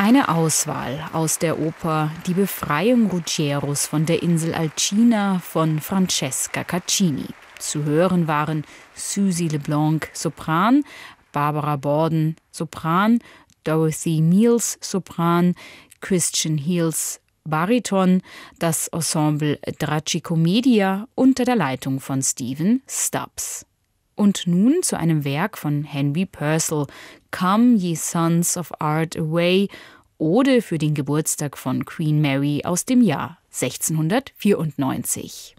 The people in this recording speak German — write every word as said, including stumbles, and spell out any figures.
Eine Auswahl aus der Oper Die Befreiung Ruggieros von der Insel Alcina von Francesca Caccini. Zu hören waren Suzy LeBlanc, Sopran, Barbara Borden, Sopran, Dorothy Mills, Sopran, Christian Heels, Bariton, das Ensemble Tragicomedia unter der Leitung von Stephen Stubbs. Und nun zu einem Werk von Henry Purcell, Come Ye Sons of Art Away, Ode für den Geburtstag von Queen Mary aus dem Jahr sechzehnhundertvierundneunzig.